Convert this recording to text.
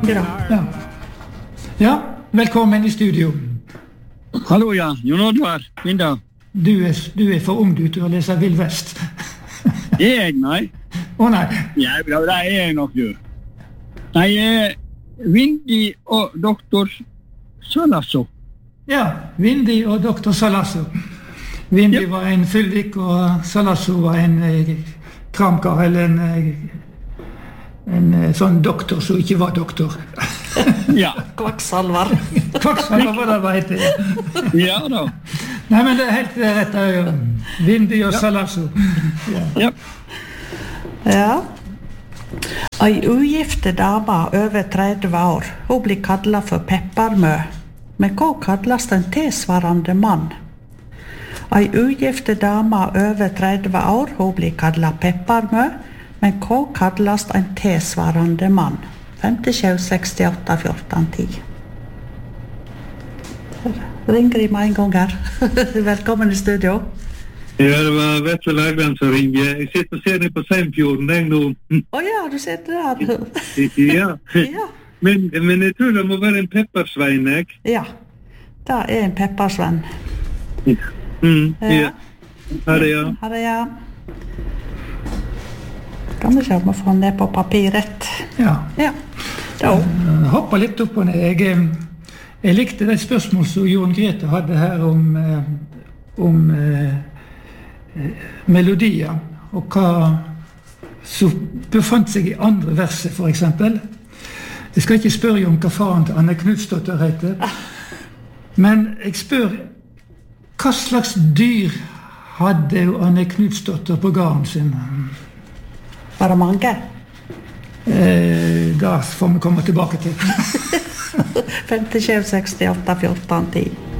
Ja. Ja, velkommen I studio. Hallo, ja. Jon Oddvar, Vinda. Du er for ung du til å lese Vill Vest. Det jeg, nei. Nei. Ja, det jeg nok, du. Nei, Vindy og doktor Salasso. Ja, Vindy og doktor Salasso. Vindy var en fyllik, og Salasso var en kramkar, eller en sånn doktor som ikke var doktor. Ja. Kvakksalvar. Kvakksalvar var det hva heter. Ja da. Nei, men det helt rett. Vindy og Salasso. Ja. Ja. Ei ugifte dame over 30 år, hun blir kallet for pepparmø. Men hva kalles en tilsvarende mann? Ei ugifte dame over 30 år, hun blir kallet pepparmø. Men hva kalles en tilsvarende mann? 5768 14 10. Ringer I meg en gang her. Velkommen I studio. Ja, det var Vetle Lægland som ringer. Jeg sitter og ser ned på Seimfjorden, jeg nå. Ja, du sitter der. Ja. Ja. Men jeg tror det må være en peppersvein, jeg. Ja, det en peppersvenn. Ja. Her ja. Her ja. Kan vi se om vi får ned på papiret. Ja. Ja. Hoppa litt opp og ned. Jeg likte det spørsmål som Jon Grete hadde her om melodier, og hva som befant seg I andre verset, for eksempel. Jeg skal ikke spørre om hva faren til Anne Knudsdotter heter, men jeg spør, hva slags dyr hadde Anne Knudsdotter på gården sin? Var det mange? Da får vi komme tilbake til. 5768 14 10.